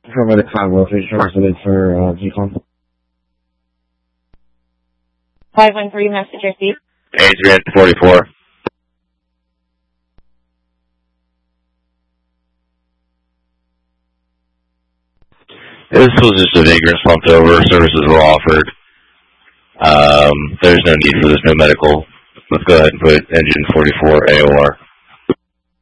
Affirmative 513, resident for G-Con. 513, message received. Adrian 44. This was just a vagrant slumped over. Services were offered. There's no need for this, no medical. Let's go ahead and put engine 44 AOR.